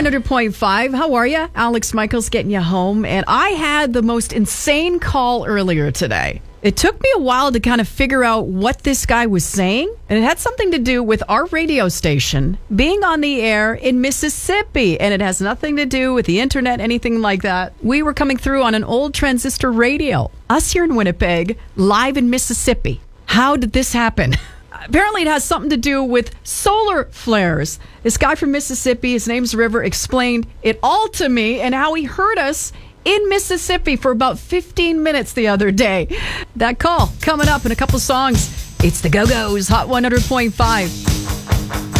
100.5. How are you? Alex Michaels getting you home. And I had the most insane call earlier today. It took me a while to kind of figure out what this guy was saying. And it had something to do with our radio station being on the air in Mississippi. And it has nothing to do with the internet, anything like that. We were coming through on an old transistor radio. Us here in Winnipeg, live in Mississippi. How did this happen? Apparently, it has something to do with solar flares. This guy from Mississippi, his name's River, explained it all to me and how he heard us in Mississippi for about 15 minutes the other day. That call coming up in a couple songs. It's the Go-Go's Hot 100.5.